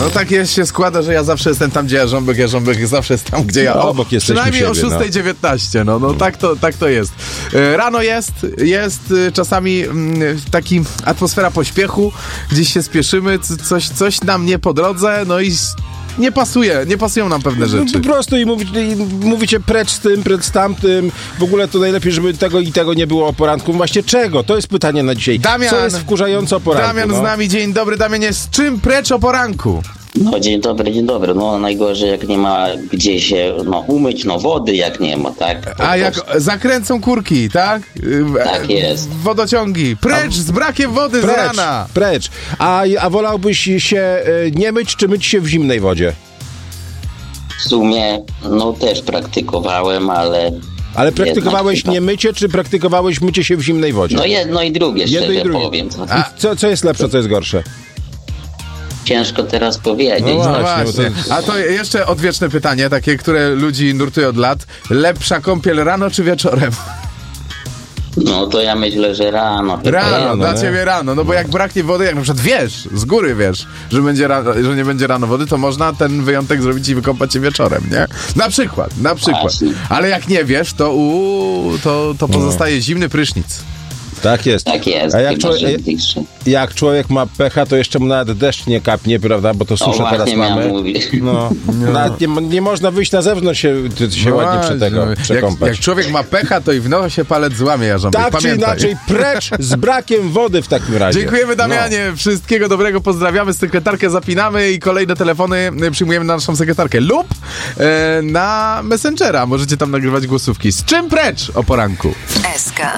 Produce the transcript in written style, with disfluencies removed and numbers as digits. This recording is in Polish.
No tak jest, się składa, że ja zawsze jestem tam, gdzie Jarząbek zawsze jest tam, gdzie ja. Obok jesteśmy przynajmniej o siebie, 6:19, no tak to jest. Rano jest czasami taki atmosfera pośpiechu, gdzieś się spieszymy, coś nam nie po drodze, no i nie pasują nam pewne rzeczy. No, po prostu i mówicie precz z tym, precz z tamtym. W ogóle to najlepiej, żeby tego i tego nie było o poranku. Właśnie czego? To jest pytanie na dzisiaj. Damian, co jest wkurzające o poranku? Damian z nami, dzień dobry. Damianie, z czym precz o poranku? No dzień dobry. No najgorzej jak nie ma gdzie się umyć, wody jak nie ma, tak? A jak zakręcą kurki, tak? Tak jest. Wodociągi. Precz z brakiem wody z rana. Precz. A wolałbyś się nie myć, czy myć się w zimnej wodzie? W sumie, też praktykowałem, ale... Ale praktykowałeś nie mycie, czy praktykowałeś mycie się w zimnej wodzie? No jedno i drugie, szczerze powiem. Co jest lepsze, co jest gorsze? Ciężko teraz powiedzieć. No właśnie. A to jeszcze odwieczne pytanie, takie, które ludzi nurtuje od lat. Lepsza kąpiel rano czy wieczorem? No to ja myślę, że rano. Rano, dla ciebie rano. No bo jak braknie wody, jak na przykład z góry wiesz, że nie będzie rano wody, to można ten wyjątek zrobić i wykąpać się wieczorem, nie? Na przykład. Właśnie. Ale jak nie wiesz, to pozostaje zimny prysznic. Tak jest. Tak jest. A jak człowiek ma pecha, to jeszcze mu nawet deszcz nie kapnie, prawda? Bo to susza teraz mamy. Nawet nie można wyjść na zewnątrz się ładnie przekąpać. Jak człowiek ma pecha, to i w nosie palec złamie, Jarząbek. Tak pamiętaj. czy inaczej, precz z brakiem wody w takim razie. Dziękujemy, Damianie. Wszystkiego dobrego, pozdrawiamy. Sekretarkę zapinamy i kolejne telefony przyjmujemy na naszą sekretarkę lub na Messengera. Możecie tam nagrywać głosówki. Z czym precz o poranku? SK.